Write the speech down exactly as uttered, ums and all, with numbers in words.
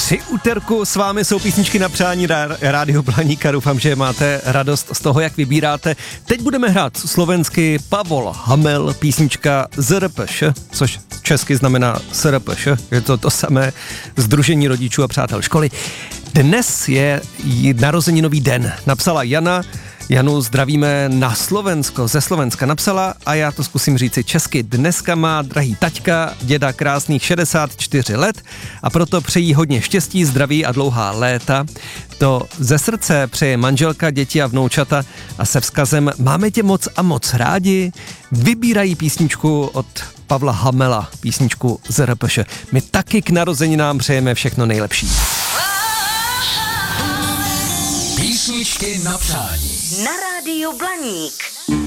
Při úterku s vámi jsou písničky na přání Rádio Blaníka. Doufám, že máte radost z toho, jak vybíráte. Teď budeme hrát slovensky Pavol Hamel, písnička Z R P Š, což česky znamená S R P Š. Je to to samé Sdružení rodičů a přátel školy. Dnes je narozeninový den. Napsala Jana. Janu zdravíme na Slovensko, ze Slovenska napsala a já to zkusím říci česky. Dneska má drahý taťka, děda krásných šedesát čtyři let a proto přejí hodně štěstí, zdraví a dlouhá léta. To ze srdce přeje manželka, děti a vnoučata a se vzkazem máme tě moc a moc rádi. Vybírají písničku od Pavla Hamela, písničku Z R P Š. My taky k narozeninám přejeme všechno nejlepší. Písničky na přání. Na Rádiu Blaník.